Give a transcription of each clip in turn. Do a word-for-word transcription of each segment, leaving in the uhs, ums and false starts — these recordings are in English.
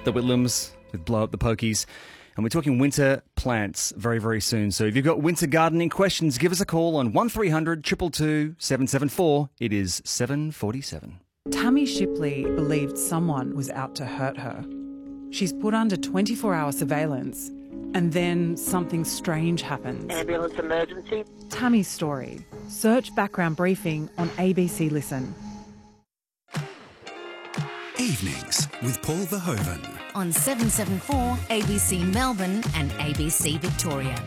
the Whitlams with Blow Up the Pokies. And we're talking winter plants very, very soon. So if you've got winter gardening questions, give us a call on one three hundred two two two seven seven four. It is seven forty-seven. Tammy Shipley believed someone was out to hurt her. She's put under twenty-four hour surveillance, and then something strange happens. Ambulance emergency. Tammy's story. Search background briefing on A B C Listen. Evenings with Paul Verhoeven. On seven seven four, A B C Melbourne and A B C Victoria.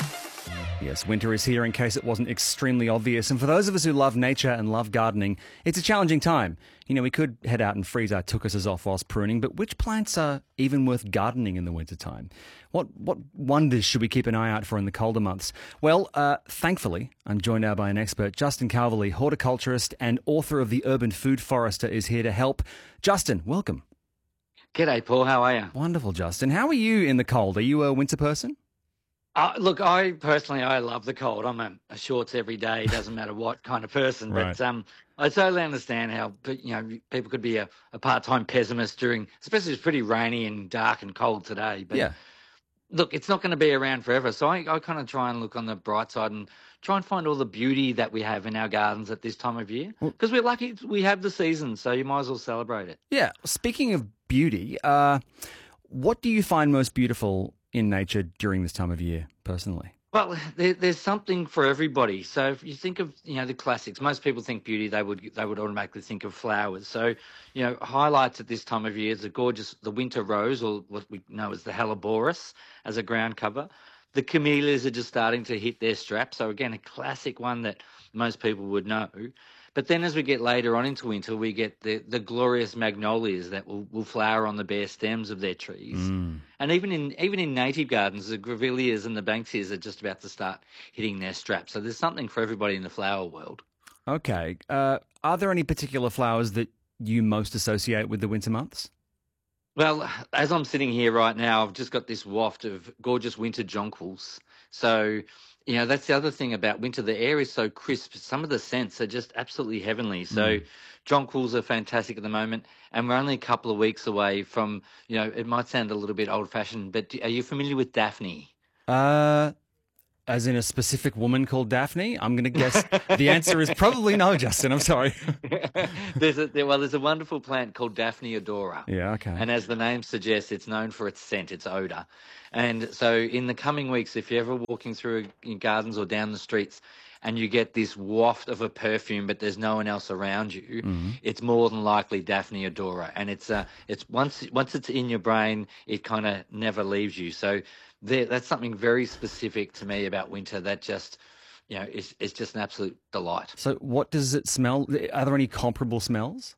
Yes, winter is here in case it wasn't extremely obvious. And for those of us who love nature and love gardening, it's a challenging time. You know, we could head out and freeze our tuckuses off whilst pruning, but which plants are even worth gardening in the wintertime? What what wonders should we keep an eye out for in the colder months? Well, uh, thankfully, I'm joined now by an expert. Justin Calverley, horticulturist and author of The Urban Food Forester, is here to help. Justin, welcome. G'day, Paul. How are you? Wonderful, Justin. How are you in the cold? Are you a winter person? Uh, look, I personally, I love the cold. I'm a, a shorts every day, doesn't matter what kind of person. Right. But um, I totally understand how, you know, people could be a, a part-time pessimist during, especially it's pretty rainy and dark and cold today. But Yeah. look, it's not going to be around forever. So I, I kind of try and look on the bright side and try and find all the beauty that we have in our gardens at this time of year. Because we're lucky we have the season, so you might as well celebrate it. Yeah. Speaking of beauty, uh, what do you find most beautiful in nature during this time of year, personally? Well, there, there's something for everybody. So if you think of, you know, the classics, most people think beauty, they would they would automatically think of flowers. So, you know, highlights at this time of year is the gorgeous, the winter rose, or what we know as the Helleborus as a ground cover. The camellias are just starting to hit their strap. So again, a classic one that most people would know. But then as we get later on into winter, we get the, the glorious magnolias that will, will flower on the bare stems of their trees. Mm. And even in even in native gardens, the grevilleas and the banksias are just about to start hitting their straps. So there's something for everybody in the flower world. Okay. Uh, are there any particular flowers that you most associate with the winter months? Well, as I'm sitting here right now, I've just got this waft of gorgeous winter jonquils. So, you know, that's the other thing about winter. The air is so crisp. Some of the scents are just absolutely heavenly. So Mm. jonquils are fantastic at the moment. And we're only a couple of weeks away from, you know, it might sound a little bit old-fashioned, but are you familiar with Daphne? Uh, as in a specific woman called Daphne? I'm going to guess the answer is probably no, Justin. I'm sorry. there's a, there, well, there's a wonderful plant called Daphne odora. Yeah, okay. And as the name suggests, it's known for its scent, its odour. And so in the coming weeks, if you're ever walking through your gardens or down the streets and you get this waft of a perfume, but there's no one else around you, Mhm. it's more than likely Daphne odora. And it's uh, it's once once it's in your brain, it kind of never leaves you. So there, that's something very specific to me about winter that just, you know, it's, it's just an absolute delight. So what does it smell? Are there any comparable smells?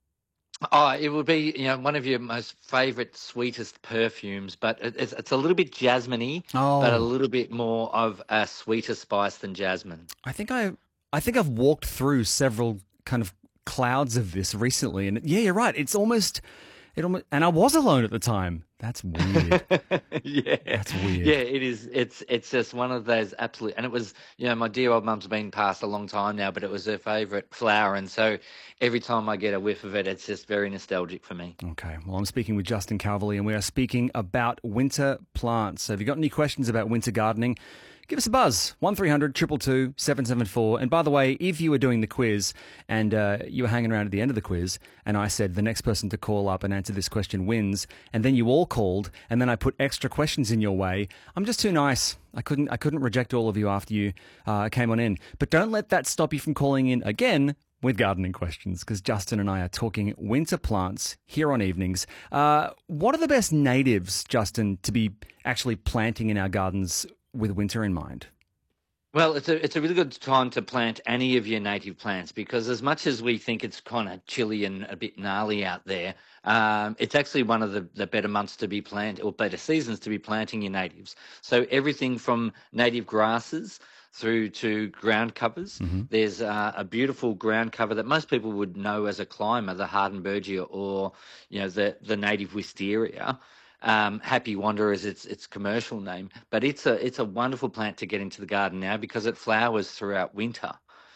Oh, it would be, you know, one of your most favourite, sweetest perfumes, but it- it's it's a little bit jasmine-y, Oh, but a little bit more of a sweeter spice than jasmine. I think I, I think I've walked through several kind of clouds of this recently, and yeah, you're right. It's almost, it almost, and I was alone at the time. That's weird. yeah, That's weird. Yeah, it is. It's it's just one of those absolute, and it was, you know, my dear old mum's been passed a long time now, but it was her favourite flower, and so every time I get a whiff of it, it's just very nostalgic for me. Okay, well, I'm speaking with Justin Calverley, and we are speaking about winter plants. So if you've got any questions about winter gardening, give us a buzz, one three hundred two two two seven seven four. And by the way, if you were doing the quiz and uh, you were hanging around at the end of the quiz and I said the next person to call up and answer this question wins, and then you all called and then I put extra questions in your way, I'm just too nice. I couldn't I couldn't reject all of you after you uh, came on in. But don't let that stop you from calling in again with gardening questions, because Justin and I are talking winter plants here on Evenings. Uh, what are the best natives, Justin, to be actually planting in our gardens with winter in mind? Well, it's a it's a really good time to plant any of your native plants, because as much as we think it's kind of chilly and a bit gnarly out there, um, it's actually one of the, the better months to be plant or better seasons to be planting your natives. So everything from native grasses through to ground covers. Mm-hmm. There's uh, a beautiful ground cover that most people would know as a climber, the Hardenbergia, or you know the the native wisteria. Um, Happy Wanderer is its its commercial name, but it's a it's a wonderful plant to get into the garden now because it flowers throughout winter.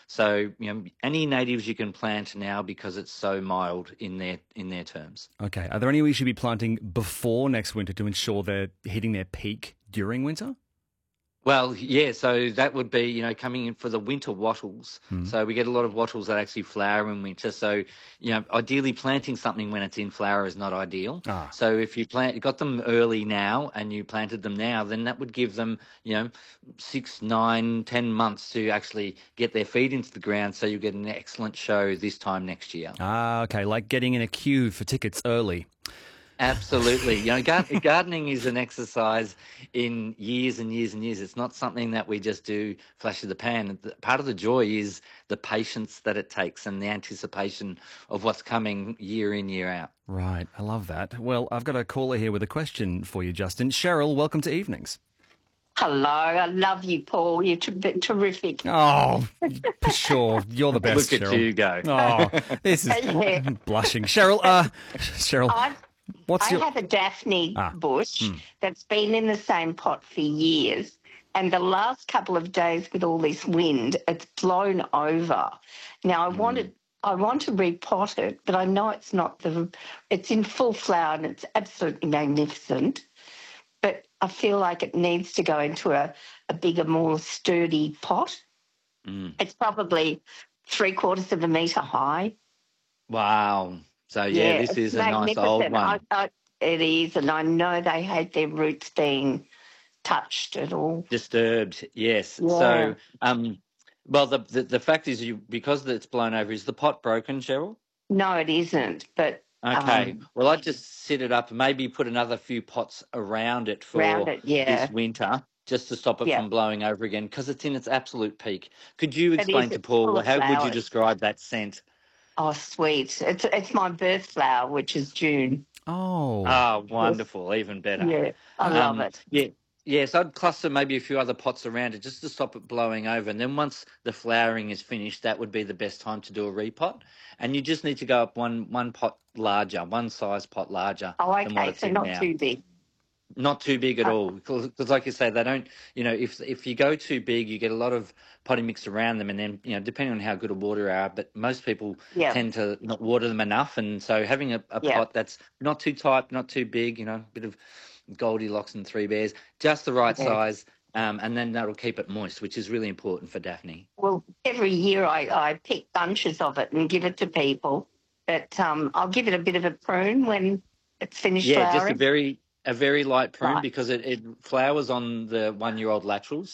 So, you know, any natives you can plant now because it's so mild in their in their terms. Okay. Are there any we should be planting before next winter to ensure they're hitting their peak during winter? Well, yeah, so that would be, you know, coming in for the winter wattles. Hmm. So we get a lot of wattles that actually flower in winter. So, you know, ideally planting something when it's in flower is not ideal. Ah. So if you plant, got them early now and you planted them now, then that would give them, you know, six, nine, ten months to actually get their feet into the ground. So you get an excellent show this time next year. Ah, okay. Like getting in a queue for tickets early. Absolutely. You know, gar- gardening is an exercise in years and years and years. It's not something that we just do flash of the pan. The- Part of the joy is the patience that it takes and the anticipation of what's coming year in, year out. Right. I love that. Well, I've got a caller here with a question for you, Justin. Cheryl, welcome to Evenings. Hello, I love you, Paul. You're ter- terrific. Oh, for sure. You're the best, Look at Cheryl. you go. Oh, this is Yeah. I'm blushing. Cheryl, uh, Cheryl, I, what's I your... have a Daphne Ah, bush that's been in the same pot for years. And the last couple of days with all this wind, it's blown over. Now, I wanted... I want to repot it, but I know it's not the... It's in full flower and it's absolutely magnificent. But I feel like it needs to go into a, a bigger, more sturdy pot. Mm. It's probably three quarters of a metre high. Wow. So, yeah, this it's is a nice old magnificent. one. I, I, it is, and I know they hate their roots being touched at all. Disturbed, yes. Yeah. So, um, well, the, the the fact is, you because it's blown over, is the pot broken, Cheryl? No, it isn't, but Okay. um, Well, I'd just sit it up and maybe put another few pots around it for Around it, yeah. this winter, just to stop it Yeah. from blowing over again, because it's in its absolute peak. Could you It explain is, to it's full Paul of how would you flowers. describe that scent? oh, sweet. It's it's my birth flower, which is June. Oh, Ah, wonderful, even better. Yeah, I love Um, it. Yeah, yeah. So I'd cluster maybe a few other pots around it just to stop it blowing over. And then once the flowering is finished, that would be the best time to do a repot. And you just need to go up one one pot larger, one size pot larger Oh, than what okay, it's so in not now. too big. Not too big at all, because like you say, they don't. You know, if if you go too big, you get a lot of potting mix around them, and then you know, depending on how good a water are, but most people Yeah. tend to not water them enough, and so having a, a Yeah. pot that's not too tight, not too big, you know, a bit of Goldilocks and Three Bears, just the right Yeah. size, um, and then that'll keep it moist, which is really important for Daphne. Well, every year I, I pick bunches of it and give it to people, but um, I'll give it a bit of a prune when it's finished Yeah, just a flowering. very a very light prune Right. because it, it flowers on the one year old laterals.